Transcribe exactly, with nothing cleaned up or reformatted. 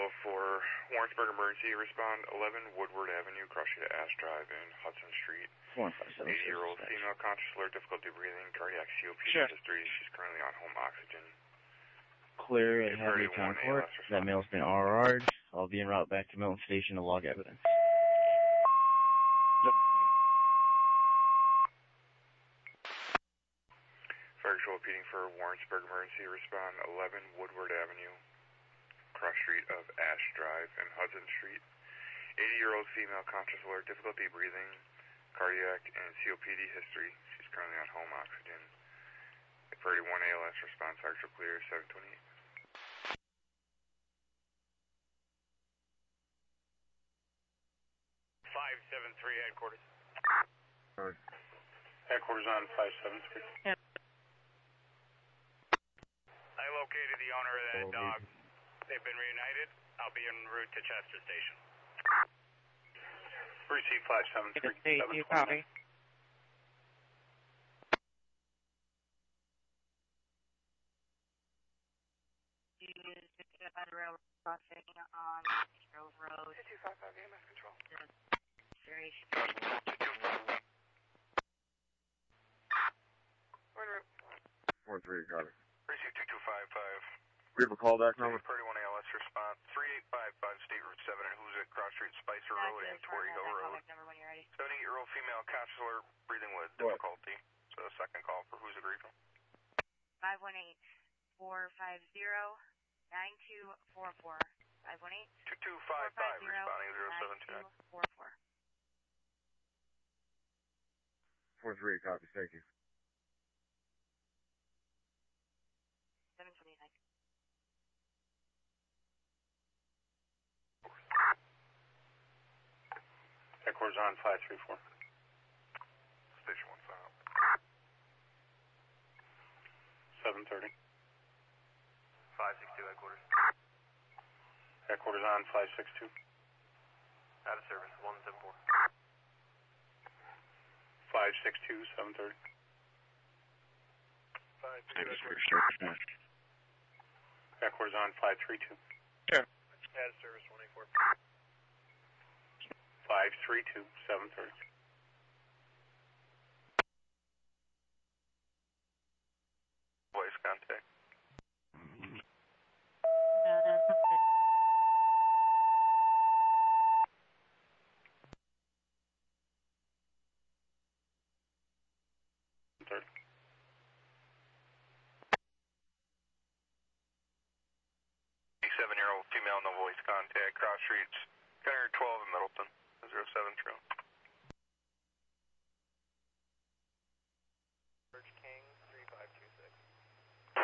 oh four, Warrensburg emergency, respond eleven Woodward Avenue, cross street to Ash Drive in Hudson Street. eighty-year-old female, conscious, alert, difficulty breathing, cardiac C O P D history. She's currently on home oxygen. Clear at Hadley Concourt. That male's been R R'd. I'll be en route back to Milton Station to log evidence. Ferguson repeating for Warrensburg emergency, respond eleven Woodward Avenue, cross street of Ash Drive and Hudson Street. eighty-year-old female, conscious, alert, difficulty breathing, cardiac and C O P D history. She's currently on home oxygen. thirty-one A L S, response actual clear, seven twenty-eight. five seven three, headquarters. Right. Headquarters on five seven three. Yep. I located the owner of that oh, dog. They've been reunited. I'll be en route to Chester Station. Receive five seven three. You copy. Railroad crossing on Grove Road. two two five five, A M S control. Very two two five. We're en route. four three, got it. Receive two two five five. We have a callback number? thirty-one A L S, response three eight five five, State Route seven in Hoosick, Cross Street, Spicer Road, and Torrey Hill Road. seventy-eight-year-old female, conscious, alert, breathing with difficulty. So the second call for Hoosick Regional. five one eight, four five zero, nine two four four. five one eight, two two five five, responding zero seven two nine. four four. four three, copy, thank you. seven twenty-nine. Headquarters on five three four. Station one file. seven thirty. five six two, headquarters. Headquarters on five six two. Out of service, one seven four. five six two, seven thirty. five six two, Headquarters on five three two. Sure. Out of service, one eight four. five three two, seven thirty. Voice contact. No, no, something. thirty. seven-year-old female, no voice contact, cross streets, one twelve in Middleton, zero seven true.